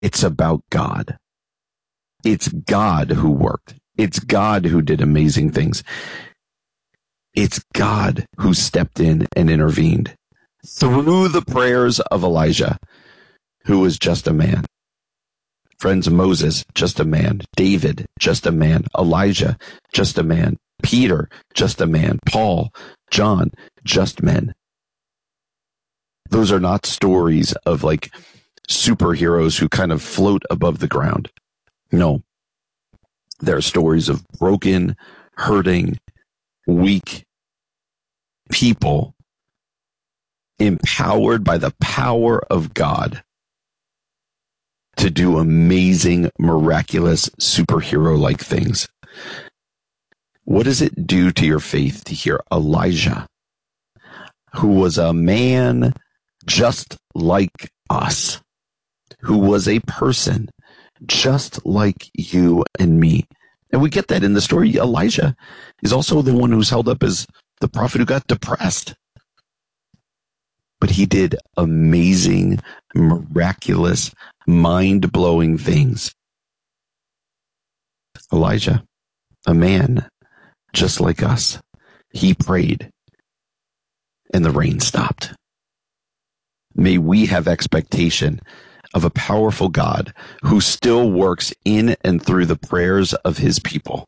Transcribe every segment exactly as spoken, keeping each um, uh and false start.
It's about God. It's God who worked. It's God who did amazing things. It's God who stepped in and intervened through the prayers of Elijah, who was just a man. Friends, Moses, just a man. David, just a man. Elijah, just a man. Peter, just a man. Paul, John, just men. Those are not stories of like superheroes who kind of float above the ground. No. They're stories of broken, hurting, weak people empowered by the power of God to do amazing, miraculous, superhero-like things. What does it do to your faith to hear Elijah, who was a man just like us, who was a person just like you and me? And we get that in the story. Elijah is also the one who's held up as the prophet who got depressed. But he did amazing, miraculous, mind-blowing things. Elijah, a man just like us, he prayed and the rain stopped. May we have expectation of a powerful God who still works in and through the prayers of his people.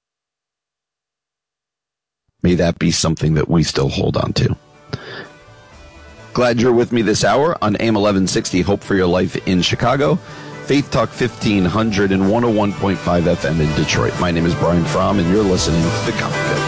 May that be something that we still hold on to. Glad you're with me this hour on A M eleven sixty, Hope for Your Life in Chicago, Faith Talk fifteen hundred and one oh one point five F M in Detroit. My name is Brian Fromm, and you're listening to The Cockpit.